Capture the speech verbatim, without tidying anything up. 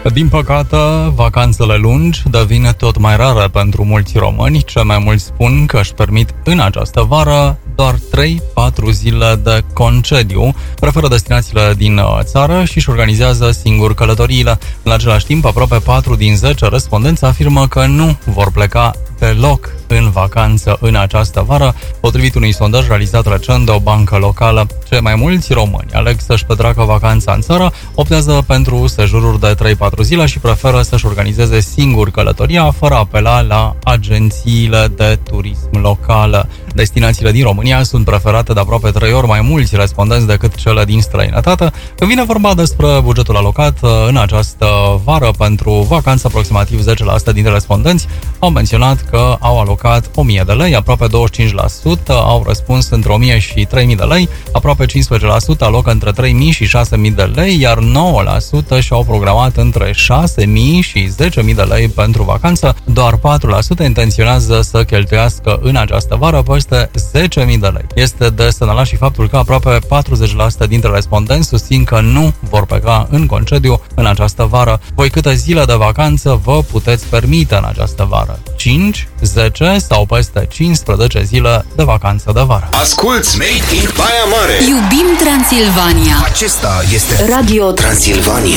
Din păcate, vacanțele lungi devin tot mai rare pentru mulți români. Cei mai mulți spun că își permit în această vară doar trei patru zile de concediu, preferă destinațiile din țară și își organizează singur călătoriile. În același timp, aproape patru din zece respondenți afirmă că nu vor pleca deloc în vacanță în această vară, potrivit unui sondaj realizat recent de o bancă locală. Cei mai mulți români aleg să-și petreacă vacanța în țară, optează pentru sejururi de trei patru zile și preferă să-și organizeze singur călătoria, fără a apela la agențiile de turism locală. Destinațiile din România sunt preferate de aproape trei ori mai mulți respondenți decât cele din străinătate. Când vine vorba despre bugetul alocat în această vară pentru vacanță, aproximativ zece la sută dintre respondenți au menționat că au alocat o mie de lei, aproape douăzeci și cinci la sută au răspuns între o mie și trei mii de lei, aproape cincisprezece la sută alocă între trei mii și șase mii de lei, iar nouă la sută și-au programat între șase mii și zece mii de lei pentru vacanță. Doar patru la sută intenționează să cheltuiască în această vară peste zece mii de lei. Este de semnalat și faptul că aproape patruzeci la sută dintre respondenți susțin că nu vor pleca în concediu în această vară. Voi câte zile de vacanță vă puteți permite în această vară? cinci, zece sau peste cincisprezece zile de vacanță de vară. Asculți Made in Baia Mare. Iubim Transilvania. Acesta este Radio Transilvania.